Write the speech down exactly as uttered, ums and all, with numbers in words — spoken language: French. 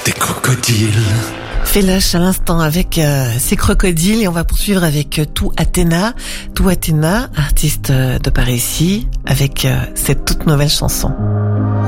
des crocodiles. Feloche à l'instant avec euh, ses crocodiles, et on va poursuivre avec euh, Tout Athéna. Tout Athéna, artiste euh, de par ici, avec euh, cette toute nouvelle chanson.